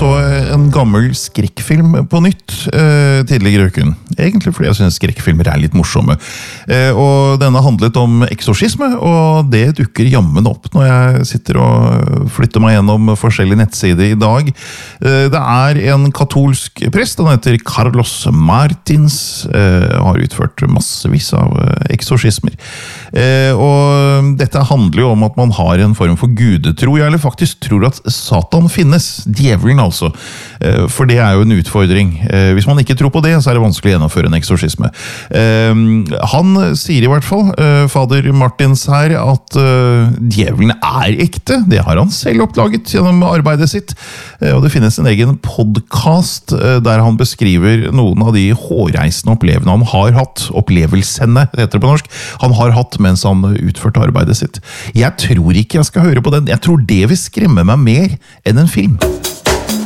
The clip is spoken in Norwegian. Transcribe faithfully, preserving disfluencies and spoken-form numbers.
så en gammel skrekkfilm på nytt eh, tidligere i uken. Egentlig fordi jeg synes skrekkfilmer er litt morsomme. Eh, og denne handlet om eksorsisme, og det dukker jammen opp når jeg sitter og flytter meg gjennom forskjellige nettsider i dag. Eh, det er en katolsk prest, han heter Carlos Martins, eh, har utført massevis av eksorsismer. Eh, og dette handler jo om at man har en form for gudetro, eller faktisk tror at Satan finnes, djevelen altså, for det er jo en utfordring. Hvis man ikke tror på det, så er det vanskelig å gjennomføre en eksorsisme. Han sier i hvert fall, fader Martins her, at djevelen er ekte. Det har han selv oppdaget gjennom arbeidet sitt. Og det finnes en egen podcast der han beskriver noen av de hårreisende opplevelsene han har hatt, opplevelsene, heter det på norsk, han har hatt mens han utførte arbeidet sitt. Jeg tror ikke jeg skal høre på den. Jeg tror det vil skremme meg mer enn en film.